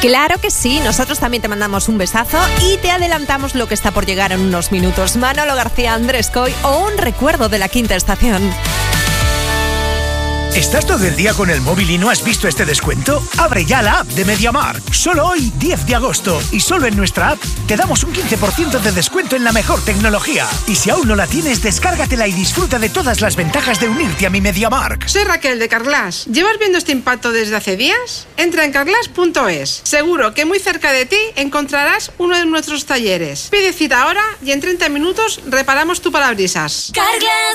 Claro que sí, nosotros también te mandamos un besazo y te adelantamos lo que está por llegar en unos minutos. Manolo García, Andrés Coy o un recuerdo de la Quinta Estación. ¿Estás todo el día con el móvil y no has visto este descuento? Abre ya la app de MediaMarkt. Solo hoy, 10 de agosto. Y solo en nuestra app te damos un 15% de descuento en la mejor tecnología. Y si aún no la tienes, descárgatela y disfruta de todas las ventajas de unirte a mi MediaMarkt. Soy Raquel de Carglass. ¿Llevas viendo este impacto desde hace días? Entra en carglass.es. Seguro que muy cerca de ti encontrarás uno de nuestros talleres. Pide cita ahora y en 30 minutos reparamos tu parabrisas. Carglass